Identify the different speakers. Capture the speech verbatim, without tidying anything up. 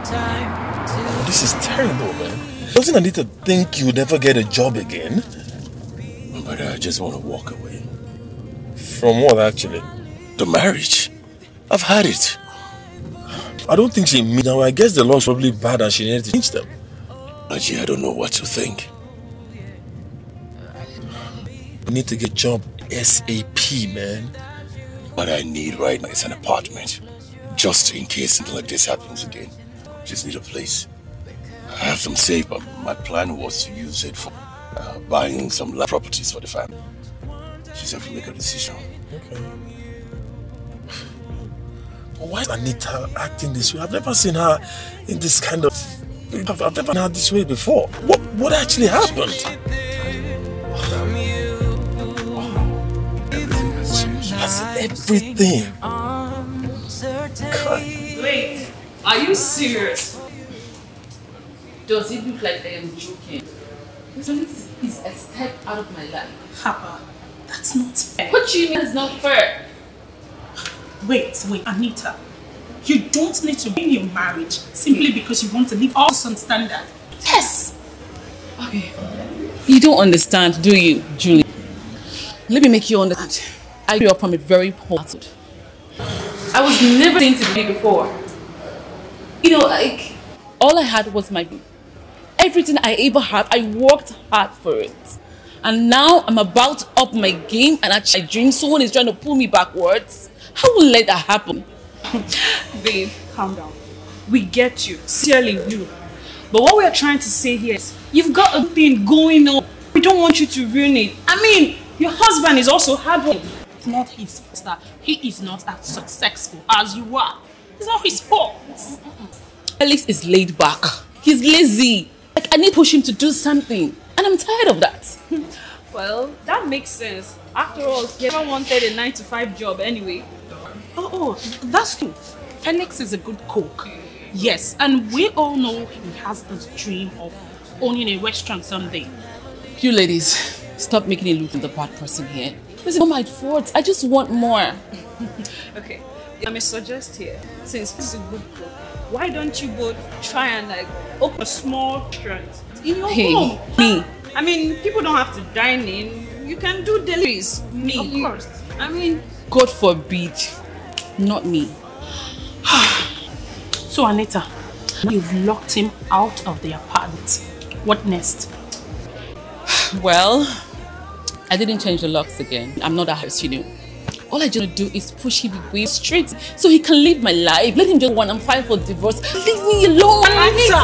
Speaker 1: This is terrible, man. Doesn't Anita think you'll never get a job again?
Speaker 2: But I just want to walk away.
Speaker 1: From what, actually?
Speaker 2: The marriage. I've had it.
Speaker 1: I don't think she means now. I guess the law's probably bad and she needs to change them.
Speaker 2: Actually, I don't know what to think.
Speaker 1: We need to get a job ASAP, man.
Speaker 2: What I need right now is an apartment. Just in case something like this happens again. Just need a place. I have some saved, but my plan was to use it for uh, buying some land properties for the family. She's have to make a decision.
Speaker 1: Okay. But why is Anita acting this way? I've never seen her in this kind of... I've, I've never seen her this way before. What, what actually happened?
Speaker 2: Everything has changed.
Speaker 1: That's everything. God.
Speaker 3: Wait, are you serious? Does it look like I am joking? This is a step out of my life.
Speaker 4: Papa, that's not fair.
Speaker 3: What do you mean it's not fair?
Speaker 4: Wait, wait, Anita. You don't need to ruin your marriage simply because you want to live all some standard. Yes!
Speaker 3: Okay. You don't understand, do you, Julie? Let me make you understand. I grew up from a very poor household. I was never seen to be before. You know, like, all I had was my... Everything I ever had, I worked hard for it. And now I'm about to up my game and actually dream someone is trying to pull me backwards. How will let that happen?
Speaker 4: Babe, calm down. We get you. Sincerely, you. But what we are trying to say here is, you've got a thing going on. We don't want you to ruin it. I mean, your husband is also hardworking. It's not his fault that he is not as successful as you are. It's not his fault.
Speaker 3: Felix is laid back. He's lazy. Like, I need to push him to do something. And I'm tired of that.
Speaker 4: Well, that makes sense. After all, he never wanted a nine to five job anyway. Oh, oh, that's true. Felix is a good cook. Yes, and we all know he has this dream of owning a restaurant someday.
Speaker 3: You ladies, stop making it look like the bad person here. This is not my fault. I just want more.
Speaker 4: Okay, I may suggest here, since this is a good cook, why don't you both try and like open a small restaurant in your
Speaker 3: Hey,
Speaker 4: home?
Speaker 3: me.
Speaker 4: I mean, people don't have to dine in. You can do deliveries.
Speaker 3: Me.
Speaker 4: Of course. I mean,
Speaker 3: God forbid. Not me.
Speaker 4: So Anita, you've locked him out of the apartment. What next?
Speaker 3: Well, I didn't change the locks again. I'm not a house, you know. All I just want to do is push him away straight so he can live my life. Let him just want I'm fine for divorce. Leave me alone.
Speaker 4: Anita!